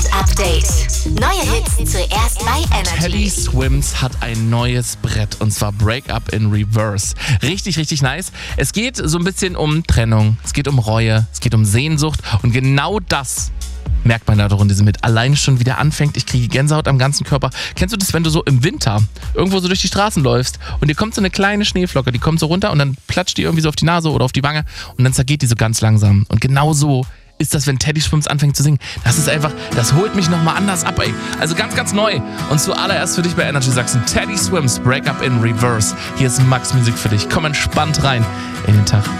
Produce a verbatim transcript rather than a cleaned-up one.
Hit-Update. Neue Hits zuerst bei Energy. Teddy Swims hat ein neues Brett und zwar Break Up in Reverse. Richtig, richtig nice. Es geht so ein bisschen um Trennung, es geht um Reue, es geht um Sehnsucht und genau das merkt man da doch in diesem Hit. Allein schon wieder anfängt, ich kriege Gänsehaut am ganzen Körper. Kennst du das, wenn du so im Winter irgendwo so durch die Straßen läufst und dir kommt so eine kleine Schneeflocke, die kommt so runter und dann platscht die irgendwie so auf die Nase oder auf die Wange und dann zergeht die so ganz langsam. Und genau so ist das, wenn Teddy Swims anfängt zu singen. Das ist einfach, das holt mich nochmal anders ab, ey. Also ganz, ganz neu. Und zuallererst für dich bei Energy Sachsen, Teddy Swims, Break Up in Reverse. Hier ist Max Musik für dich. Komm entspannt rein in den Tag.